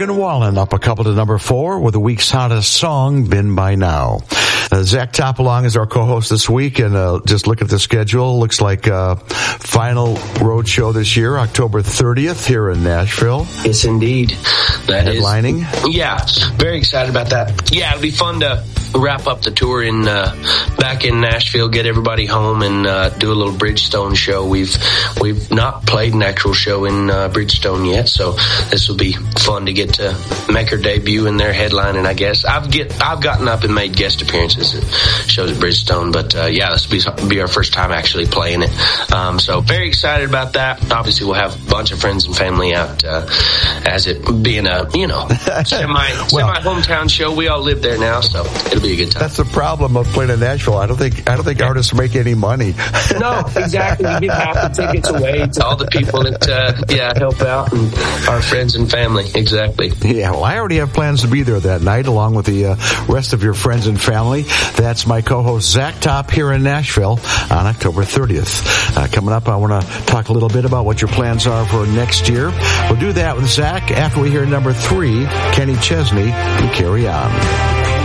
Morgan Wallen up a couple to number 4 with the week's hottest song, Been By Now. Zach Topalong is our co-host this week, and just look at the schedule. Looks like final road show this year, October 30th here in Nashville. Yes, indeed. That Headlining? Yeah, very excited about that. Yeah, it'll be fun to wrap up the tour in back in Nashville, get everybody home, and do a little Bridgestone show. We've not played an actual show in Bridgestone yet, so this will be fun to get to make our debut in their headlining, I guess. I've gotten up and made guest appearances at shows at Bridgestone, but this will be our first time actually playing it. So very excited about that. Obviously, we'll have a bunch of friends and family out as it being a semi hometown show. We all live there now, so it'll be a good time. That's the problem of playing in Nashville. I don't think artists make any money. No, exactly. We give half the tickets away to all the people that help out, and our friends and family. Exactly. Yeah, well, I already have plans to be there that night along with the rest of your friends and family. That's my co-host Zach Top here in Nashville on October 30th. Coming up, I want to talk a little bit about what your plans are for next year. We'll do that with Zach after we hear number 3, Kenny Chesney, and Carry On.